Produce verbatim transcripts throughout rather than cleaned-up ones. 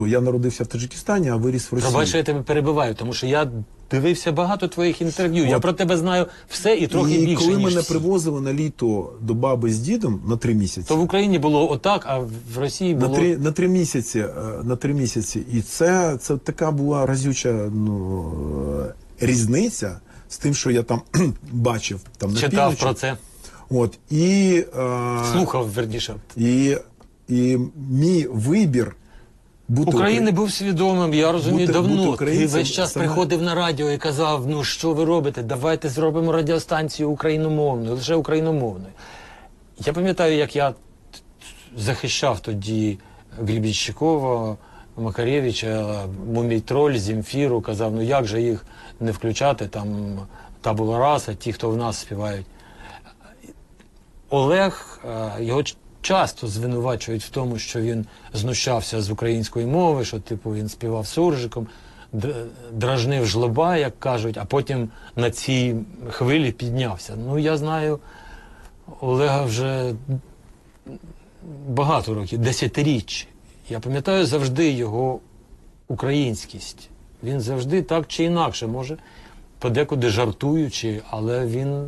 Я народився в Таджикистані, а виріс в Росії. Пробач, що я тебе перебиваю, тому що я дивився багато твоїх інтерв'ю. От. Я про тебе знаю все і трохи і більше, коли ніж мене всі. привозили на літо до баби з дідом на три місяці. То в Україні було отак, а в Росії було... На три, на три місяці, е, на три місяці. І це, це така була разюча ну, е, різниця з тим, що я там бачив. Там, на Читав півночі. про це. От, і, е, Слухав, верніше. і, і мій вибір бути України був свідомим, я розумію, бути- давно. бути Ти українцем весь час саме- приходив на радіо і казав, ну що ви робите, давайте зробимо радіостанцію україномовною, лише україномовною. Я пам'ятаю, як я захищав тоді Глібінщикова, Макаревича, Мумій-троль, Земфіру, казав, ну як же їх не включати, там табула раса, ті, хто в нас співають. Олег, е, його ч- часто звинувачують в тому, що він знущався з української мови, що типу він співав суржиком, д- дражнив жлоба, як кажуть, а потім на цій хвилі піднявся. Ну, я знаю Олега вже багато років, десятиріч. Я пам'ятаю завжди його українськість. Він завжди так чи інакше, може, подекуди жартуючи, але він...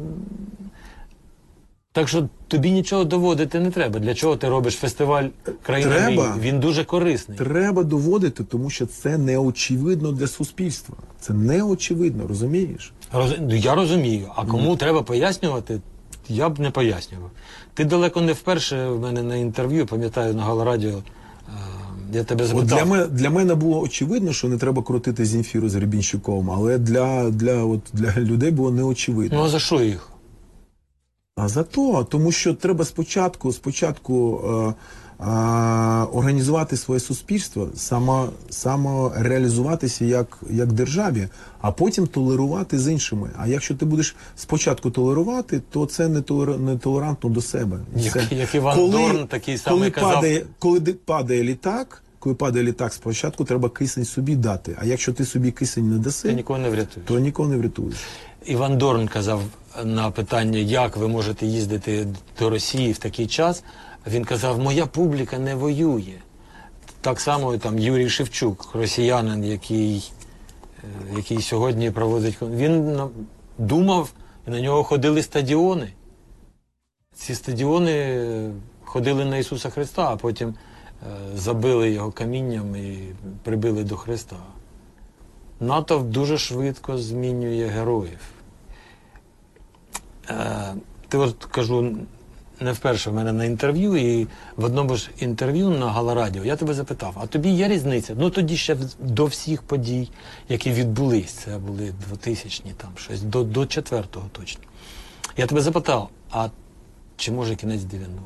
Так що тобі нічого доводити не треба. Для чого ти робиш фестиваль «Країна Треба. мрій»? Він дуже корисний. Треба доводити, тому що це неочевидно для суспільства. Це неочевидно, розумієш? Роз... Ну, я розумію. А кому треба пояснювати, я б не пояснював. Ти далеко не вперше в мене на інтерв'ю, пам'ятаю, на Галарадіо, е, я тебе От запитав. для, мене, для мене було очевидно, що не треба крутити Земфіру з Гребінщиковим, але для, для, от, для людей було неочевидно. Ну, а за що їх? А за то, тому що треба спочатку, спочатку е, е, організувати своє суспільство, само, самореалізуватися як, як державі, а потім толерувати з іншими. А якщо ти будеш спочатку толерувати, то це не, толер, не толерантно до себе. Як, Це, як Іван коли, Дорн такий самий коли казав. падає, коли ди- падає літак, коли падає літак, спочатку треба кисень собі дати. А якщо ти собі кисень не Ти даси, нікого не врятуєш. то нікого не врятуєш. Іван Дорн казав на питання, як ви можете їздити до Росії в такий час, він казав, моя публіка не воює. Так само там Юрій Шевчук, росіянин, який, е, який сьогодні проводить... кон- Він на- думав, і на нього ходили стадіони. Ці стадіони ходили на Ісуса Христа, а потім е, забили його камінням і прибили до Христа. НАТО дуже швидко змінює героїв. Е, ти от, кажу, не вперше в мене на інтерв'ю, і в одному ж інтерв'ю на Галарадіо я тебе запитав, а тобі є різниця? Ну тоді ще до всіх подій, які відбулись, це були двотисячні, там, щось, до, до четвертого точно. Я тебе запитав, а чи може кінець дев'яностих?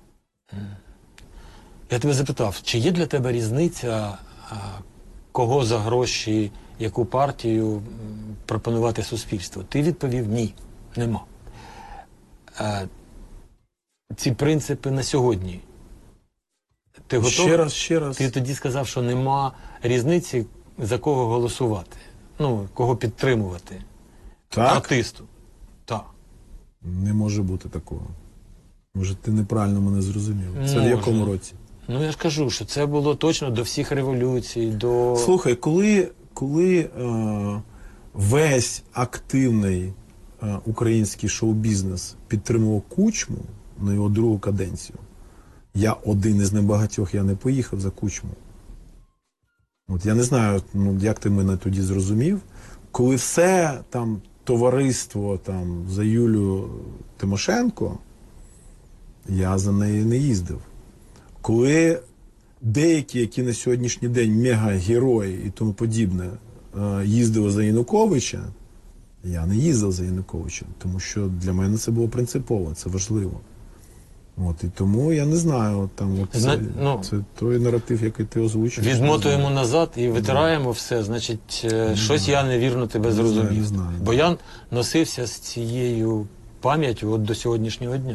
Я тебе запитав, чи є для тебе різниця, а, кого за гроші, яку партію м, пропонувати суспільству? Ти відповів ні, нема. Е, ці принципи на сьогодні. Ти готовий? Ще раз, ще раз. Ти тоді сказав, що нема різниці, за кого голосувати. Ну, кого підтримувати. Так? Артисту. Так. Не може бути такого. Може, ти неправильно мене зрозумів. Це в Може. якому році? Ну, я ж кажу, що це було точно до всіх революцій, до... Слухай, коли, коли е, весь активний е, український шоу-бізнес підтримував Кучму на його другу каденцію, я один із небагатьох, я не поїхав за Кучму. От я не знаю, ну, як ти мене тоді зрозумів. Коли все там товариство там, за Юлію Тимошенко, я за нею не їздив. Коли деякі, які на сьогоднішній день мегагерої і тому подібне, їздили за Януковича, я не їздив за Януковича, тому що для мене це було принципово, це важливо. От, і тому я не знаю, там, от Зна... це, ну, це той наратив, який ти озвучуєш. відмотуємо назад і витираємо все, значить, е, щось я невірно тебе Не знаю, зрозумів. не знаю. Бо я носився з цією пам'яттю от до сьогоднішнього дня.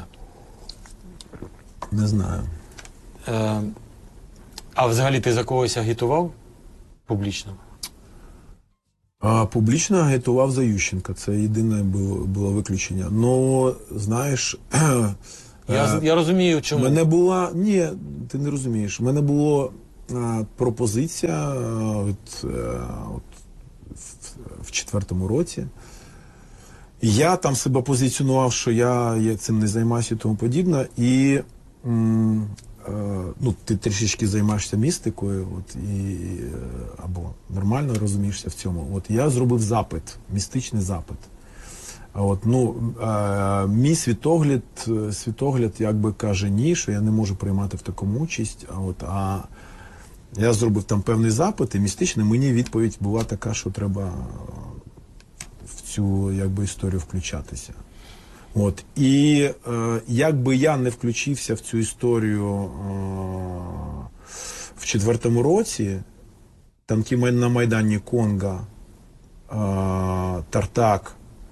Не знаю. Е, а взагалі ти за когось агітував публічно? А публічно агітував за Ющенка. Це єдине було, було виключення. Ну, знаєш, Я, я розумію, чому. мене була... Ні, ти не розумієш. Мене було е, пропозиція е, от, е, от, в, в четвертому році. Я там себе позиціонував, що я, я цим не займаюся і тому подібне. І м, е, ну, ти трішечки займаєшся містикою, от, і, або нормально розумієшся в цьому. От я зробив запит, містичний запит. От, ну, е, мій світогляд, світогляд якби каже ні, що я не можу приймати в такому участь. А, от, а я зробив там певний запит, і містичний мені відповідь була така, що треба в цю якби історію включатися. От, і е, якби я не включився в цю історію е, в четвертому році, танки на Майдані Конга, е, Тартак,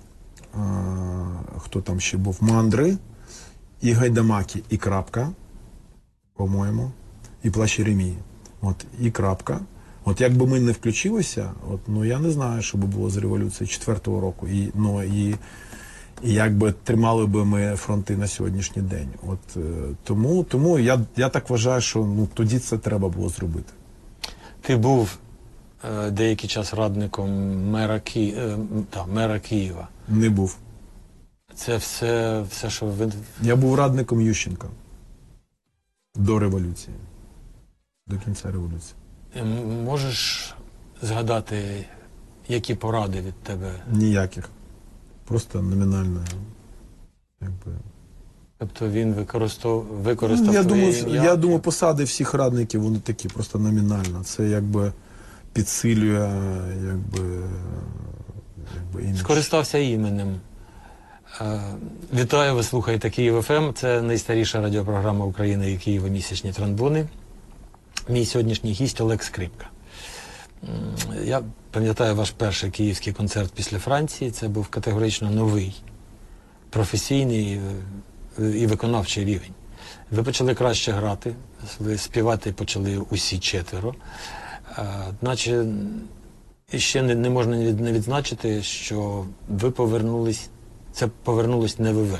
хто там ще був, Мандри, і Гайдамаки, і крапка, по-моєму, і Плащ Єремії. От, і крапка. От якби ми не включилися, от, ну я не знаю, що би було з революцією четвертого року. І, ну, і, і якби тримали би ми фронти на сьогоднішній день. От, тому тому я, я так вважаю, що ну, тоді це треба було зробити. Ти був е, деякий час радником мера, Ки... е, та, мера Києва. Не був. Це все, все, що ви... Я був радником Ющенка. До революції. До кінця революції. Можеш згадати, які поради від тебе? Ніяких. Просто номінально. Якби. Тобто він використав, використав Ну, я твоє думаю, ім'я? я думаю, посади всіх радників, вони такі, просто номінально. Це якби підсилює, якби, якби імідж. Скористався іменем. Е, Вітаю, ви слухаєте Київ еф ем. Це найстаріша радіопрограма України і Києво-місячні транбуни. Мій сьогоднішній гість Олег Скрипка. Я пам'ятаю ваш перший київський концерт після Франції. Це був категорично новий, професійний і виконавчий рівень. Ви почали краще грати, ви співати почали усі четверо. Наче ще не, не можна не відзначити, що ви повернулись, це повернулось не ВВ.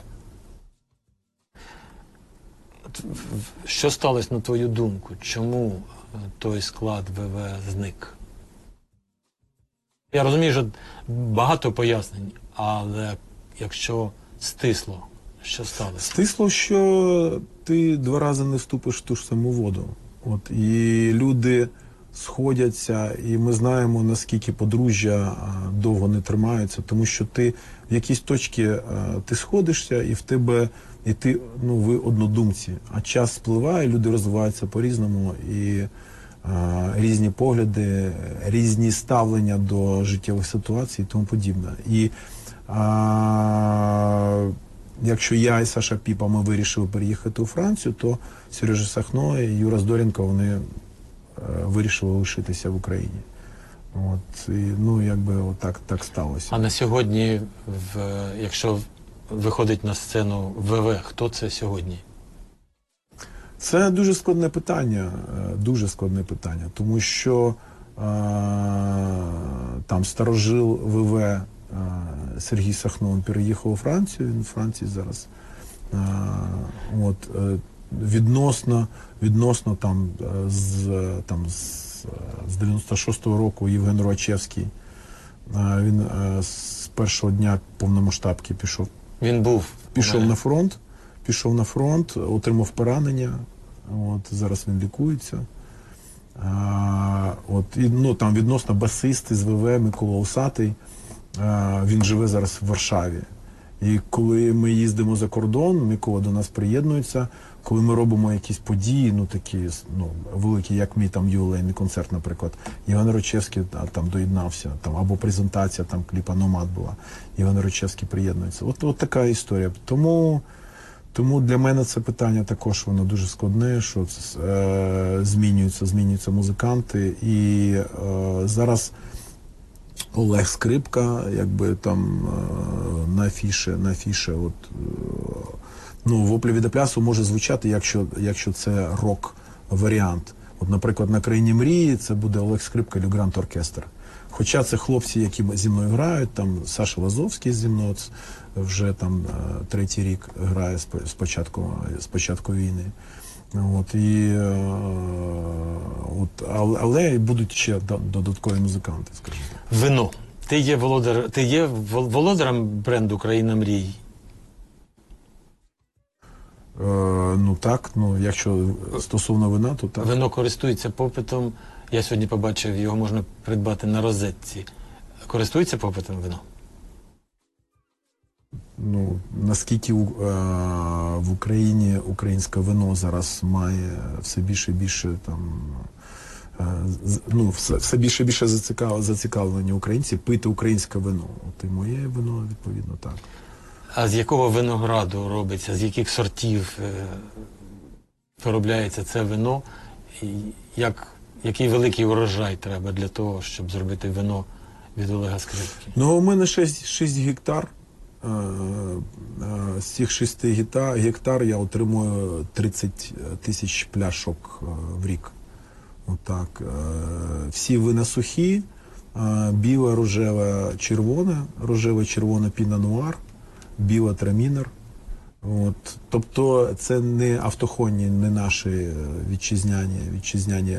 Що сталося, на твою думку? Чому той склад ВВ зник? Я розумію, що багато пояснень, але якщо стисло, що сталося? Стисло, що ти два рази не вступиш в ту ж саму воду. От, і люди сходяться, і ми знаємо, наскільки подружжя довго не тримаються, тому що ти в якійсь точці ти сходишся, і в тебе, і ти, ну, ви однодумці. А час спливає, люди розвиваються по-різному, і а, різні погляди, різні ставлення до життєвих ситуацій і тому подібне. І а, якщо я і Саша Піпа, ми вирішили переїхати у Францію, то Сережа Сахно і Юра Здоренко, вони вирішили лишитися в Україні. От, і, ну, якби отак так сталося. А на сьогодні, в, якщо виходить на сцену ВВ, хто це сьогодні? Це дуже складне питання, дуже складне питання, тому що а, там старожил ВВ а, Сергій Сахно, він переїхав у Францію, він у Франції зараз. А, от, Відносно, відносно там з, там, з, з дев'яносто шостого року Євген Рогачевський, він з першого дня повномасштабки пішов. Він був. Пішов на фронт, пішов на фронт, отримав поранення, от, зараз він лікується. А, от, і, ну, там відносно басист з ВВ Микола Усатий, а, він живе зараз в Варшаві. І коли ми їздимо за кордон, Микола до нас приєднується, коли ми робимо якісь події, ну такі, ну, великі, як мій там ювілейний концерт, наприклад, Євген Рогачевський там доєднався, там, або презентація там кліпа «Номад» була, Євген Рогачевський приєднується. От, от така історія. Тому, тому для мене це питання також воно дуже складне, що е, змінюються, змінюються музиканти, і е, зараз Олег Скрипка, якби там на афіші, на афіші, от, ну, «Воплі від Аплясу» може звучати, якщо, якщо це рок-варіант. От, наприклад, на «Країні мрії» це буде Олег Скрипка і Гранд Оркестр. Хоча це хлопці, які зі мною грають, там Саша Лазовський зі мною вже там третій рік грає з початку, з початку війни. От, і, е, от, але, але будуть ще додаткові музиканти, скажімо. Вино. Ти є володар, ти є володарем бренду «Країна мрій»? Е, ну так, ну якщо стосовно вина, то так. Вино користується попитом. Я сьогодні побачив, його можна придбати на розетці. Користується попитом вино? Ну, наскільки е, в Україні українське вино зараз має все більше і більше там, е, ну, все, все більше і більше зацікав, зацікавлені українці пити українське вино. От і моє вино, відповідно, так. А з якого винограду робиться, з яких сортів е, виробляється це вино? І як, який великий урожай треба для того, щоб зробити вино від Олега Скрипки? Ну, у мене шість гектар. З цих шести гектар я отримую тридцять тисяч пляшок в рік. Отак. Всі вина сухі, біла, рожева, червона, рожева, червона піно нуар, біла трамінер. От. Тобто це не автохонні, не наші вітчизняні, вітчизняні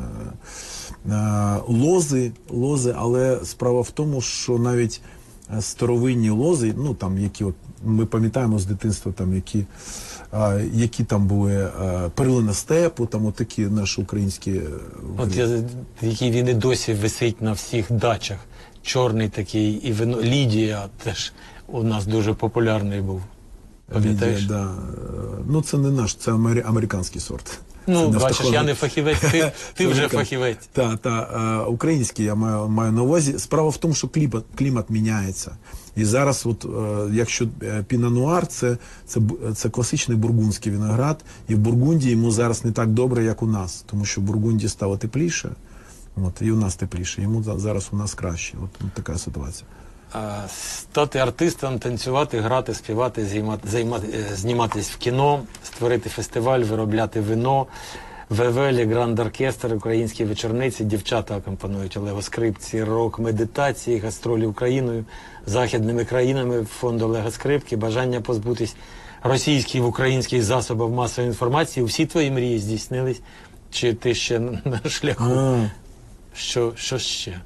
лози, лози, але справа в тому, що навіть старовинні лози, ну там які от ми пам'ятаємо з дитинства, там які, а, які там були а, перлина степу, там отакі наші українські. От я, який він і досі висить на всіх дачах. Чорний такий, і вино Лідія теж у нас дуже популярний був. Пам'ятаєш? Лідія, да. Ну це не наш, це амері... американський сорт. Ну, бачиш, я не фахівець, ти, ти вже фахівець. Так, та, український я маю, маю на увазі. Справа в тому, що клімат, клімат міняється. І зараз, от, якщо піно нуар, це, це, це класичний бургундський виноград, і в Бургундії йому зараз не так добре, як у нас, тому що в Бургундії стало тепліше, от, і у нас тепліше, йому зараз у нас краще. От, от така ситуація. Стати артистом, танцювати, грати, співати, займати, займати, зніматись в кіно, створити фестиваль, виробляти вино, Вевелі, Гранд Оркестр, українські вечорниці, дівчата акомпанують Олегу Скрипці, рок, медитації, гастролі Україною, західними країнами, фонд Олега Скрипки, бажання позбутись російських в українських засобів масової інформації. Всі твої мрії здійснились? Чи ти ще на шляху? А. Що, що ще?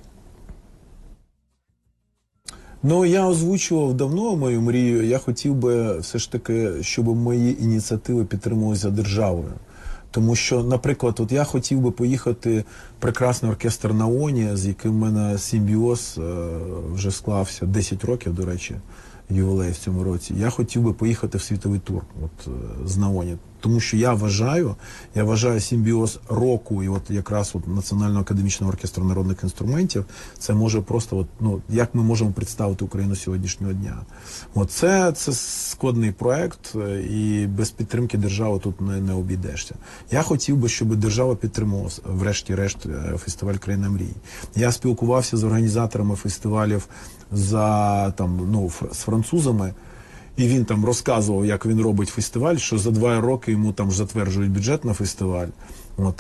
Ну, я озвучував давно мою мрію. Я хотів би все ж таки, щоб мої ініціативи підтримувалися державою. Тому що, наприклад, от я хотів би поїхати в прекрасний оркестр Наоні, з яким в мене симбіоз вже склався десять років, до речі, ювілей в цьому році. Я хотів би поїхати в світовий тур от, з Наоні. Тому що я вважаю, я вважаю симбіоз року і от якраз от Національного академічного оркестру народних інструментів, це може просто, от, ну, як ми можемо представити Україну сьогоднішнього дня. От це, це складний проект, і без підтримки держави тут не, не обійдешся. Я хотів би, щоб держава підтримувала, врешті-решт, фестиваль «Країна мрій». Я спілкувався з організаторами фестивалів за, там, ну, з французами, і він там розказував, як він робить фестиваль, що за два роки йому там затверджують бюджет на фестиваль. От,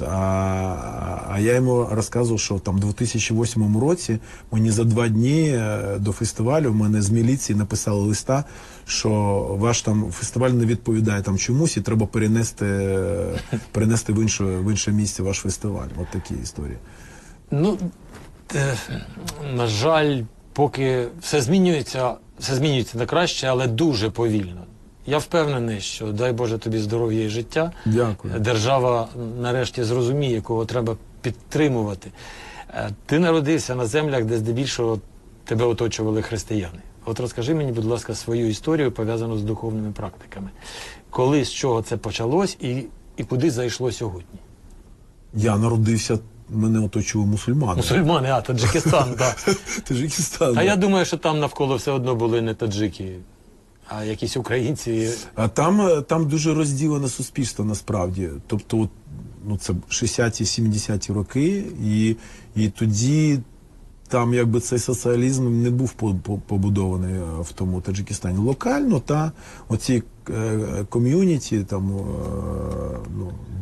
а, а я йому розказував, що там в дві тисячі восьмому році мені за два дні до фестивалю в мене з міліції написали листа, що ваш там фестиваль не відповідає там чомусь і треба перенести, перенести в інше, в інше місце ваш фестиваль. От такі історії. Ну, те, на жаль, поки все змінюється, все змінюється на краще, але дуже повільно. Я впевнений, що, дай Боже тобі здоров'я і життя, Дякую. Держава нарешті зрозуміє, кого треба підтримувати. Ти народився на землях, де здебільшого тебе оточували християни. От розкажи мені, будь ласка, свою історію, пов'язану з духовними практиками. Коли, з чого це почалось і, і куди зайшло сьогодні? Я народився, мене оточували мусульмани. Мусульмани, а, Таджикистан, так. Таджикистан. А я думаю, що там навколо все одно були не таджики, а якісь українці. А там, там дуже розділене суспільство насправді. Тобто, ну, це шістдесяті-сімдесяті роки, і, і тоді там якби цей соціалізм не був побудований в тому Таджикистані. Локально, та, оці ком'юніті, там, ну,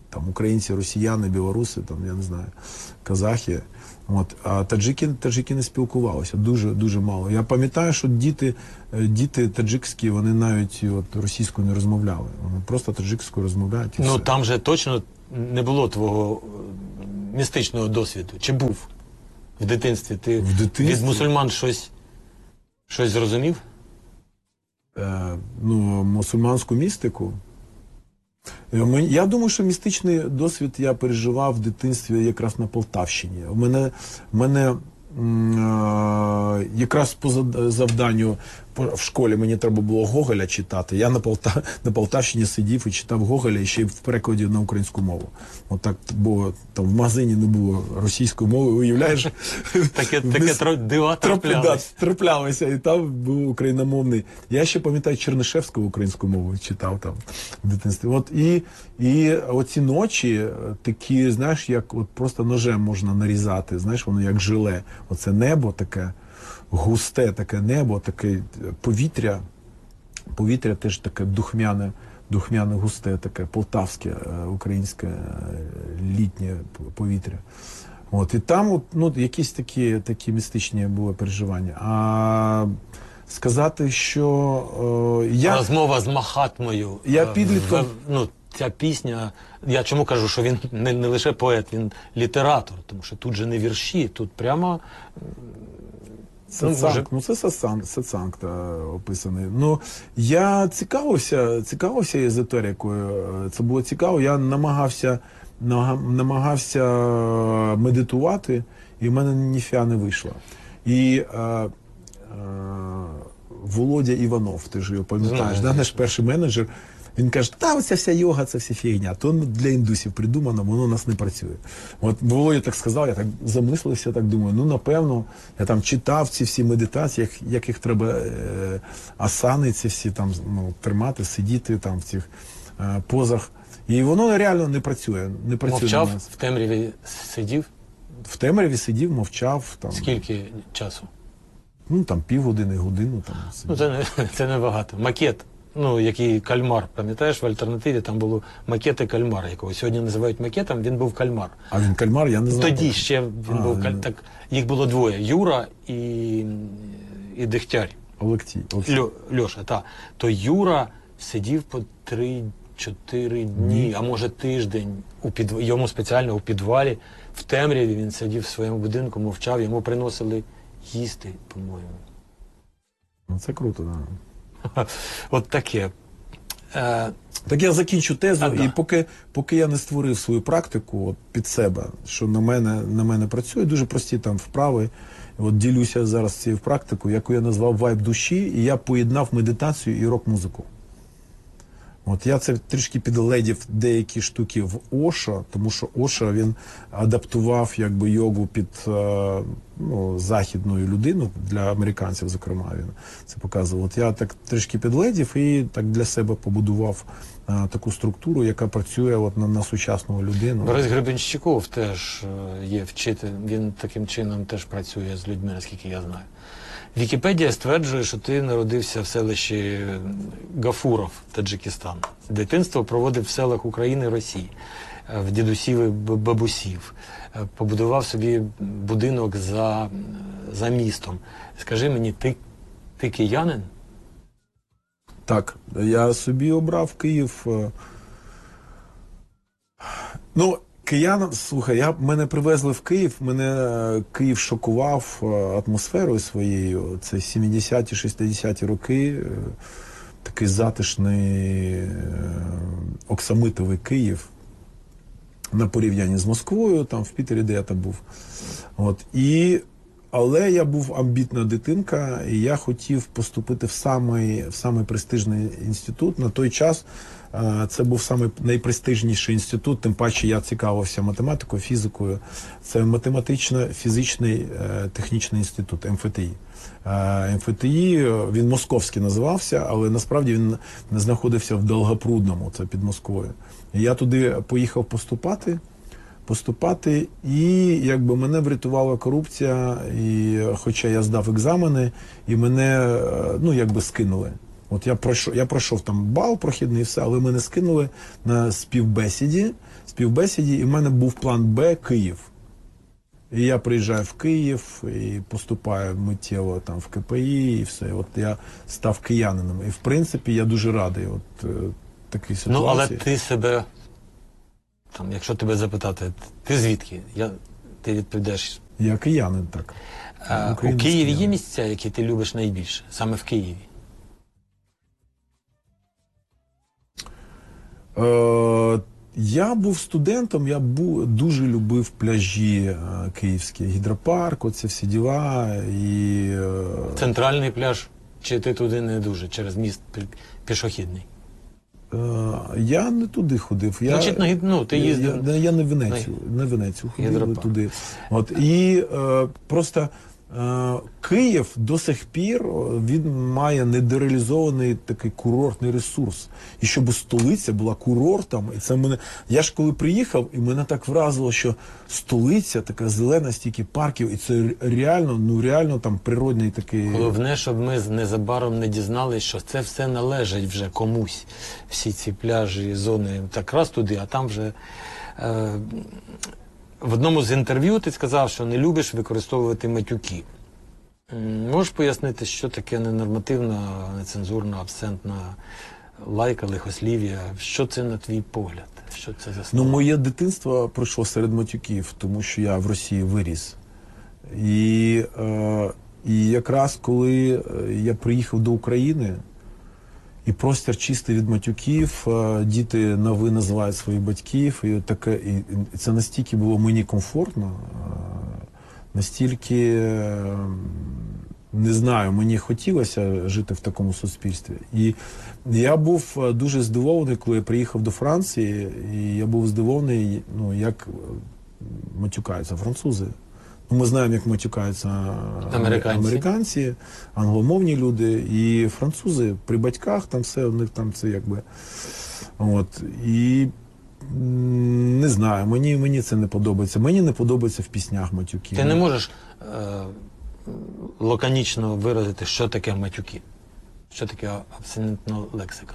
Там українці, росіяни, білоруси, там, я не знаю, казахи. От. А таджики, таджики не спілкувалися, дуже, дуже мало. Я пам'ятаю, що діти, діти таджикські, вони навіть от, російською не розмовляли. Вони просто таджикською розмовляють і Ну все. там же точно не було твого містичного досвіду. Чи був в дитинстві? Ти В дитинстві? від мусульман щось, щось зрозумів? Е, ну, мусульманську містику. Е, мен- Я думаю, що містичний досвід я переживав в дитинстві якраз на Полтавщині. У мене, в мене м, е, якраз по зад- завданню по- в школі мені треба було Гоголя читати. Я на, Полта... на Полтавщині сидів і читав Гоголя і ще й в перекладі на українську мову. От так, бо там в магазині не було російської мови, уявляєш? Таке, таке тро- дива Троп- да, траплялось. траплялося, і там був україномовний. Я ще пам'ятаю Чернишевського українську мову читав там в дитинстві. От і, і оці ночі е, такі, знаєш, як от просто ножем можна нарізати, знаєш, воно як жиле. Оце небо таке, густе таке небо, таке е, повітря, повітря теж таке духмяне, духмяне, густе, таке полтавське, е, українське е, літнє п- повітря. От, і там от, ну, якісь такі, такі містичні були переживання. А сказати, що е, я... Розмова з Махатмою. Я е, підлітком- в- Ну, ця пісня, я чому кажу, що він не, не лише поет, він літератор, тому що тут же не вірші, тут прямо... Ну, Сатсанг, може- ну це сатсанг, сатсанг та, описаний. Ну, я цікавився, цікавився езотерикою, це було цікаво, я намагався, нага- намагався медитувати, і в мене ніфіга не вийшло. І е, е, Володя Іванов, ти ж його пам'ятаєш, Знаю, да, наш перший менеджер, він каже, та оця вся йога, це вся фігня, то для індусів придумано, воно у нас не працює. От Володя так сказав, я так замислився, так думаю, ну напевно, я там читав ці всі медитації, як, як їх треба е, асани, ці всі там ну, тримати, сидіти там в цих е, позах. І воно реально не працює. Не працює Мовчав, на нас. в темряві сидів. В темряві сидів, мовчав, там, Скільки часу? ну там півгодини, годину там Ну, сидів. це не, це не багато. Макет, ну, який кальмар, пам'ятаєш, в альтернативі там було макети кальмара, якого сьогодні називають макетом, він був кальмар. А він кальмар, я не знаю. Тоді ще він А, був каль... він- так. Їх було двоє: Юра і, і Дегтярь. Олексій. Олексій. Льо... Льоша, так. То Юра сидів по три-чотири дні, а може тиждень у під... йому спеціально у підвалі, в темряві він сидів в своєму будинку, мовчав, йому приносили їсти, по-моєму. Ну, це круто, да. От таке. Е, Так я закінчу тезу, А, і да. поки, поки я не створив свою практику от, під себе, що на мене, на мене працює, дуже прості там вправи. От ділюся зараз цією практикою, яку я назвав вайб душі, і я поєднав медитацію і рок-музику. От я це трішки підледів деякі штуки в Ошо, тому що Ошо, він адаптував якби йогу під е, ну, західну людину, для американців, зокрема, він це показував. От я так трішки підледів і так для себе побудував е, таку структуру, яка працює от на, на сучасну людину. Борис Гребенщиков теж е, є вчитель, він таким чином теж працює з людьми, наскільки я знаю. Вікіпедія стверджує, що ти народився в селищі Гафуров, Таджикистан. Дитинство проводив в селах України і Росії, е, в дідусів і б- бабусів. Е, Побудував собі будинок за, за містом. Скажи мені, ти, ти киянин? Так, я собі обрав Київ. е, Ну, киянам, слухай, я, мене привезли в Київ, мене е, Київ шокував е, атмосферою своєю. Це сімдесяті, шістдесяті роки, е, такий затишний е, оксамитовий Київ на порівнянні з Москвою, там в Пітері, де я там був. От, і, але я був амбітна дитинка, і я хотів поступити в самий, в самий престижний інститут. На той час е, це був самий найпрестижніший інститут, тим паче я цікавився математикою, фізикою. Це математично-фізичний е, технічний інститут, ем еф те і. Е, ем еф те і, е, він московський називався, але насправді він знаходився в Долгопрудному, це під Москвою. І я туди поїхав поступати. поступати, і якби мене врятувала корупція, і хоча я здав екзамени, і мене е, ну якби скинули. От я пройшов, я пройшов там бал прохідний, і все, але мене скинули на співбесіді. співбесіді, і в мене був план Б – Київ. І я приїжджаю в Київ і поступаю миттєво там в ка пе і, і все. От я став киянином. І в принципі я дуже радий от е, такій ситуації. Ну, але ти себе, там, якщо тебе запитати, ти звідки? Я, ти відповідаєш. Я киянин, так. А, у Києві є місця, які ти любиш найбільше? Саме в Києві? Е, я був студентом, я був, дуже любив пляжі е, київські, гідропарк, оці всі діла. І, е... Центральний пляж, чи ти туди не дуже, через міст пішохідний? Е, я не туди ходив. Я, Значить, на, ну, ти їздив... Я, я не в Венецію, не в Венецію ходив туди. От, і е, просто е, Київ до сих пір, він має недореалізований такий курортний ресурс. І щоб столиця була курортом, і це мене, я ж коли приїхав, і мене так вразило, що столиця, така зелена, стільки парків, і це реально, ну реально там природний такий... Головне, щоб ми незабаром не дізналися, що це все належить вже комусь. Всі ці пляжі, зони, так раз туди, а там вже... Е, в одному з інтерв'ю ти сказав, що не любиш використовувати матюки. Можеш пояснити, що таке ненормативна, нецензурна, абсентна лайка, лихослів'я? Що це на твій погляд? Що це за слова? Ну, моє дитинство пройшло серед матюків, тому що я в Росії виріс. І, е, і якраз коли я приїхав до України, і простір чистий від матюків, діти на «ви» називають своїх батьків, і, таке, і це настільки було мені комфортно, настільки, не знаю, мені хотілося жити в такому суспільстві. І я був дуже здивований, коли я приїхав до Франції, і я був здивований, ну, як матюкаються французи. Ми знаємо, як матюкаються американці. американці, англомовні люди і французи при батьках, там все у них там це якби. От. І не знаю, мені, мені це не подобається. Мені не подобається в піснях матюки. Ти не можеш е- лаконічно виразити, що таке матюки? Що таке абсолютна лексика?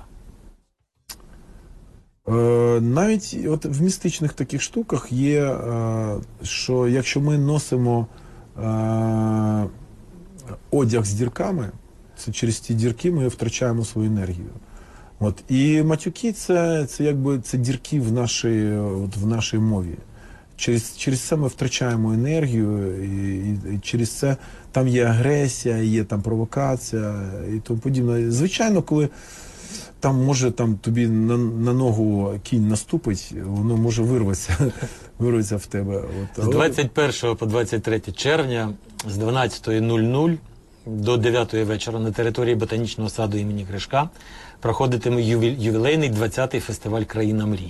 Е, навіть от в містичних таких штуках є, е, що якщо ми носимо е, одяг з дірками, це через ті дірки ми втрачаємо свою енергію. От. І матюки це, це якби це дірки в нашій, от, в нашій мові. Через, через це ми втрачаємо енергію, і, і, і через це там є агресія, є там провокація і тому подібне. Звичайно, коли там може там тобі на, на ногу кінь наступить, воно може вирватися, вирватися в тебе. От. З двадцять першого по двадцять третє червня з дванадцятої нуль нуль до дев'ятої вечора на території Ботанічного саду імені Кришка проходитиме ювілейний двадцятий фестиваль «Країна мрій».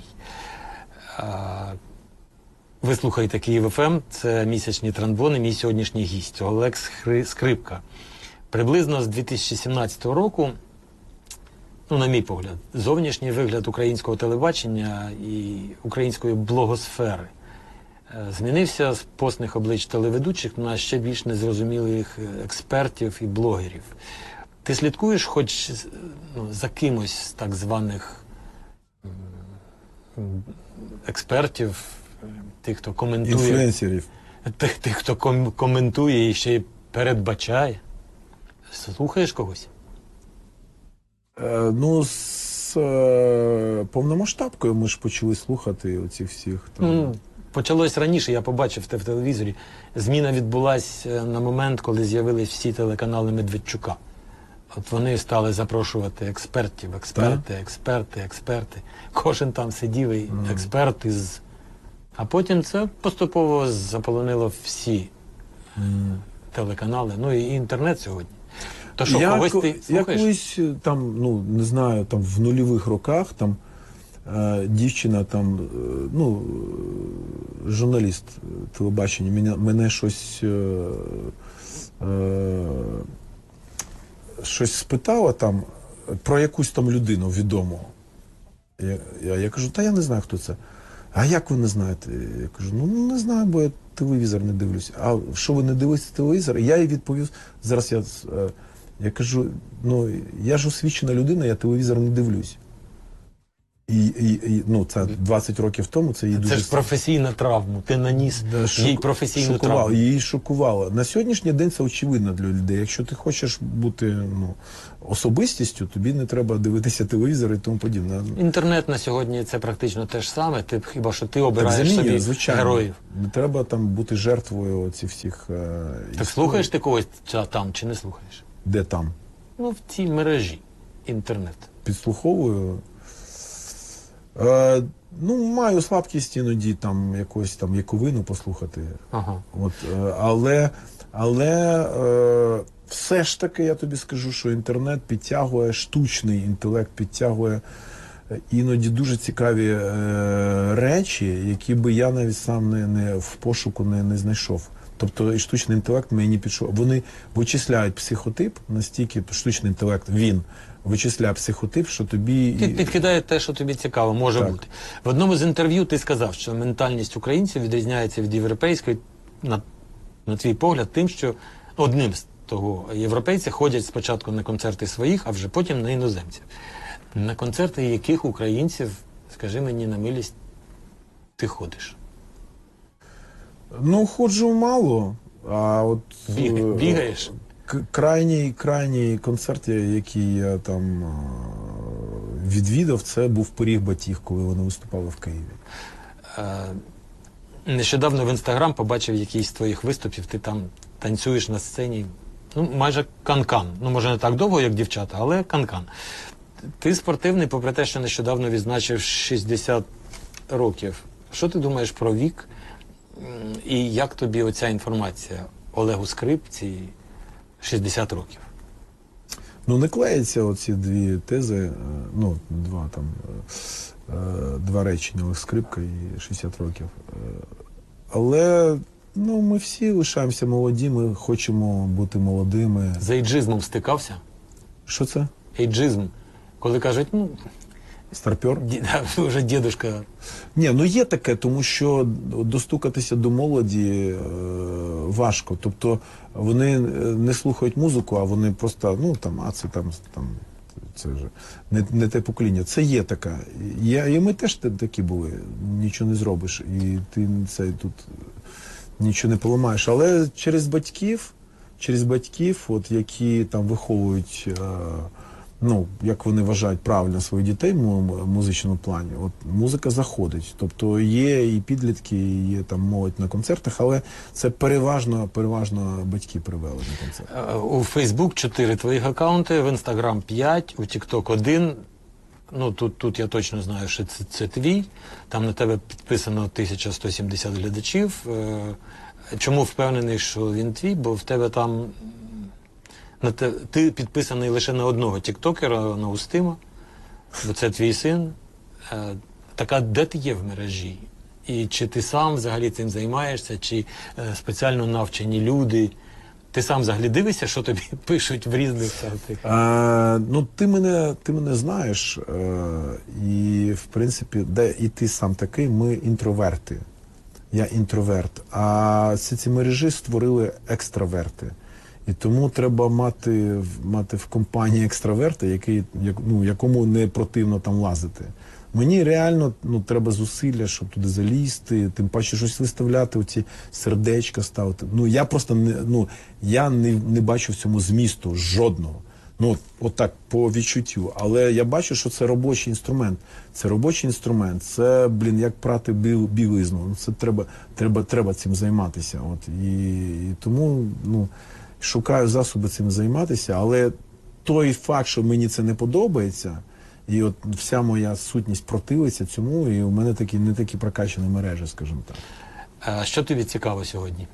Ви слухаєте Київ еф ем, це місячні транбони, мій сьогоднішній гість Олег Скрипка. Приблизно з дві тисячі сімнадцятого року, ну, на мій погляд, зовнішній вигляд українського телебачення і української блогосфери змінився з постних облич телеведучих на ще більш незрозумілих експертів і блогерів. Ти слідкуєш хоч, ну, за кимось з так званих експертів, тих, хто коментує... Інфлюенсерів. Тих, тих, хто ком коментує і ще й передбачає? Слухаєш когось? Е, ну, з е, повномасштабкою ми ж почали слухати оцих всіх. Там... Ну, почалось раніше, я побачив те в телевізорі. Зміна відбулась на момент, коли з'явились всі телеканали Медведчука. От вони стали запрошувати експертів, експерти, так? експерти, експерти. Кожен там сидів і mm. експерт із... А потім це поступово заполонило всі mm. телеканали, ну і інтернет сьогодні. То що, я, когось ти слухаєш? Я колись там, ну, не знаю, там в нульових роках там е, дівчина там, е, ну, журналіст телебачення, мене, мене щось е, е, щось спитала там про якусь там людину відому. Я, я, я кажу, та я не знаю, хто це. А як ви не знаєте? Я кажу, ну не знаю, бо я телевізор не дивлюсь. А що ви не дивитесь телевізор? Я їй відповів, зараз я, я кажу, ну я ж освічена людина, я телевізор не дивлюсь. І, і, і ну, це двадцять років тому, це її Це дуже... ж професійна травма, ти наніс Да, шок... їй професійну шокувало, травму. її шокувало. На сьогоднішній день це очевидно для людей. Якщо ти хочеш бути ну, особистістю, тобі не треба дивитися телевізор і тому подібне. Інтернет на сьогодні це практично те ж саме, ти, хіба що ти обираєш замінює, собі звичайно. героїв. Не треба там бути жертвою цих всіх... Е... Так історій. слухаєш ти когось там чи не слухаєш? Де там? Ну, в цій мережі, інтернет. Підслуховую. Е, ну, маю слабкість іноді там якусь там яковину послухати. Ага. От, е, але але е, все ж таки я тобі скажу, що інтернет підтягує, штучний інтелект підтягує іноді дуже цікаві е, речі, які би я навіть сам не, не в пошуку не, не знайшов. Тобто і штучний інтелект мені підшов. Вони вичисляють психотип, настільки штучний інтелект, він вичисляє психотип, що тобі... Під, підкидає те, що тобі цікаво, може так. бути. В одному з інтерв'ю ти сказав, що ментальність українців відрізняється від європейської, на, на твій погляд, тим, що одним з того європейці ходять спочатку на концерти своїх, а вже потім на іноземців. На концерти яких українців, скажи мені на милість, ти ходиш? Ну, ходжу мало, а от... Біг, бігаєш? Крайній, крайній концерт, який я там відвідав, це був «Пиріг Батіг», коли вони виступали в Києві. Е, нещодавно в Інстаграм побачив якийсь з твоїх виступів, ти там танцюєш на сцені, ну, майже канкан. Ну, може, не так довго, як дівчата, але канкан. Ти спортивний, попри те, що нещодавно відзначив шістдесят років. Що ти думаєш про вік? І як тобі оця інформація Олегу Скрипці шістдесят років? Ну, не клеяться оці дві тези, ну, два там, два речення, Олег Скрипка і шістдесят років. Але, ну, ми всі лишаємося молоді, ми хочемо бути молодими. З ейджизмом стикався? Що це? Ейджизм. Коли кажуть, ну... Старпер? Вже дідушка. Ні, ну є таке, тому що достукатися до молоді е, важко. Тобто вони не слухають музику, а вони просто, ну там, а це там, там це вже не, не те покоління. Це є така. Я, і ми теж такі були, нічого не зробиш. І ти це тут нічого не поламаєш. Але через батьків, через батьків, от які там виховують. Е, Ну, як вони вважають правильно своїх дітей в музичному плані, от музика заходить. Тобто є і підлітки, і є там молодь на концертах, але це переважно, переважно батьки привели на концерт. У Фейсбук чотири твоїх акаунти, в Інстаграм п'ять, у Тікток один. Ну, тут, тут я точно знаю, що це, це твій. Там на тебе підписано тисяча сто сімдесят глядачів. Чому впевнений, що він твій? Бо в тебе там... Ти підписаний лише на одного тіктокера, на Устима, бо це твій син. Така, де ти є в мережі? І чи ти сам взагалі цим займаєшся, чи спеціально навчені люди? Ти сам взагалі дивишся, що тобі пишуть в різних сайтах? А, ну, ти мене, ти мене знаєш, і, в принципі, де і ти сам такий, ми інтроверти. Я інтроверт. А всі ці мережі створили екстраверти. І тому треба мати, мати в компанії екстраверта, який, як, ну, якому не противно там лазити. Мені реально ну, треба зусилля, щоб туди залізти, тим паче щось виставляти, оці сердечка ставити. Ну, я просто не, ну, я не, не бачу в цьому змісту жодного. Ну, от так, по відчуттю. Але я бачу, що це робочий інструмент. Це робочий інструмент. Це, блін, як прати біл, білизну. Це треба, треба, треба цим займатися. От. І, і тому, ну, шукаю засоби цим займатися, але той факт, що мені це не подобається, і от вся моя сутність противиться цьому, і у мене такі, не такі прокачані мережі, скажімо так. А що тобі цікаво сьогодні?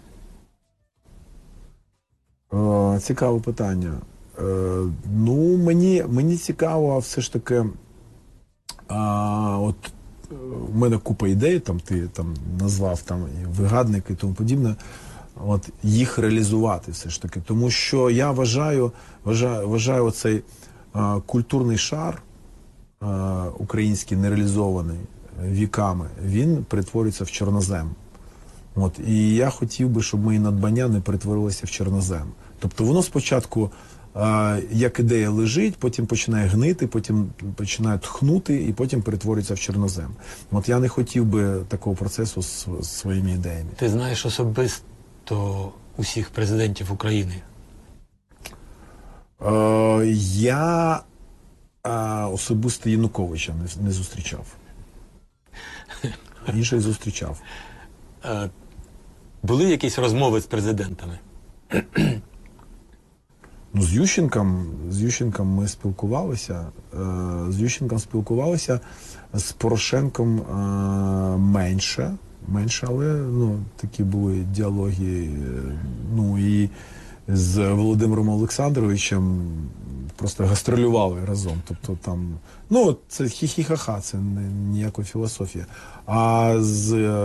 О, цікаве питання. Е, ну, мені, мені цікаво все ж таки, а, от у мене купа ідей, там ти там назвав там і вигадник і тому подібне. От їх реалізувати все ж таки. Тому що я вважаю, вважаю, вважаю оцей а, культурний шар а, український, нереалізований віками, він перетворюється в чорнозем. От, і я хотів би, щоб мої надбання не перетворилися в чорнозем. Тобто воно спочатку як ідея лежить, потім починає гнити, потім починає тхнути і потім перетворюється в чорнозем. От я не хотів би такого процесу з, з своїми ідеями. Ти знаєш особисто усіх президентів України? Е, я е, особисто Януковича не, не зустрічав. Інших зустрічав. Е, були якісь розмови з президентами? Ну, з Ющенком, з Ющенком ми спілкувалися. З Ющенком спілкувалися, з Порошенком менше, менше, але ну, такі були діалоги. Ну і з Володимиром Олександровичем просто гастролювали разом. Тобто там, ну, це хі-хі-ха-ха, це не ніяка філософія. А з,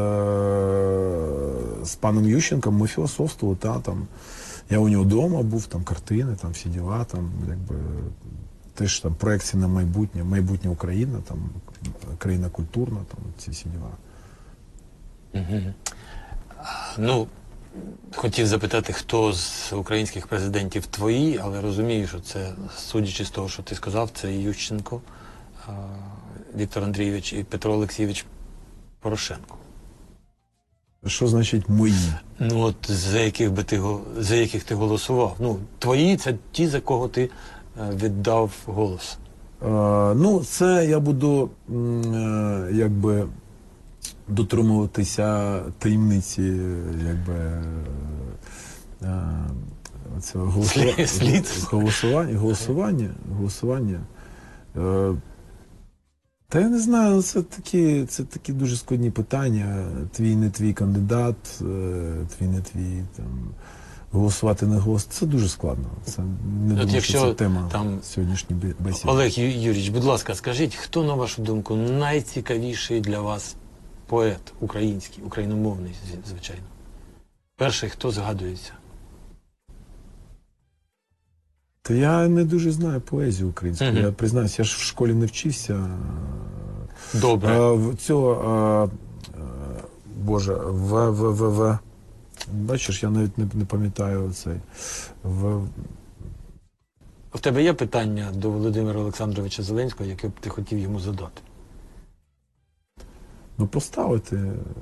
з паном Ющенком ми філософствували, та там. Я у нього вдома був, там картини, там всі діла, там якби теж там проекції на майбутнє, майбутнє Україна, там країна культурна, там ці всі діла. Угу. Ну, хотів запитати, хто з українських президентів твої, але розумію, що це, судячи з того, що ти сказав, це Ющенко, Віктор Андрійович і Петро Олексійович Порошенко. Що значить мої? Ну от за яких би ти за яких ти голосував? Ну, твої це ті, за кого ти віддав голос. Е, ну, це я буду е, якби дотримуватися таємниці, якби е, цього голосування, голосування, голосування, голосування. Е, Та я не знаю, це такі, це такі дуже складні питання. Твій, не твій кандидат, твій, не твій, там, голосувати, не голосувати. Це дуже складно. Це, не От думаю, якщо що це тема там сьогоднішньої бесіди. Олег Юрійович, будь ласка, скажіть, хто, на вашу думку, найцікавіший для вас поет український, україномовний, звичайно? Перший, хто згадується? Та я не дуже знаю поезію українську. Mm-hmm. Я признаюся, я ж в школі не вчився. Добре. А, в цього, а, Боже, в, в, в, в, бачиш, я навіть не, не пам'ятаю цей. В... У тебе є питання до Володимира Олександровича Зеленського, яке б ти хотів йому задати? Ну, поставити.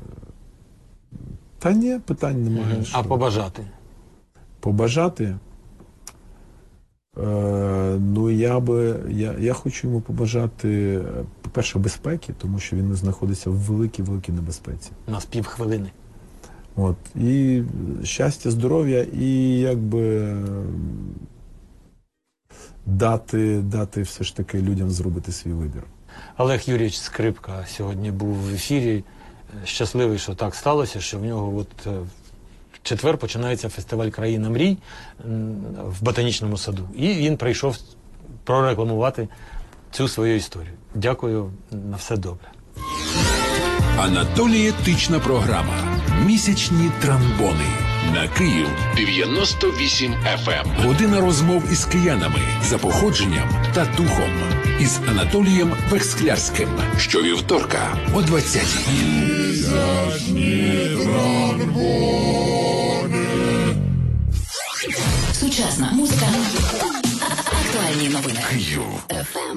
Та ні, питань немає. Mm-hmm. А побажати? Побажати? Е, ну, я би, я, я хочу йому побажати, по-перше, безпеки, тому що він знаходиться в великій-великій небезпеці. У нас півхвилини. От, і щастя, здоров'я, і якби дати, дати все ж таки людям зробити свій вибір. Олег Юрійович Скрипка сьогодні був в ефірі. Щасливий, що так сталося, що в нього от в четвер починається фестиваль «Країна мрій» в Ботанічному саду. І він прийшов прорекламувати цю свою історію. Дякую, на все добре. Анатолієтична програма «Місячні трамбони» на Київ дев'яносто вісім еф ем. Година розмов із киянами за походженням та духом. Із Анатолієм Вексклярським. Щовівторка о двадцятій. Місячні трамбони. Сучасна музика. Актуальні новини. Київ. еф ем.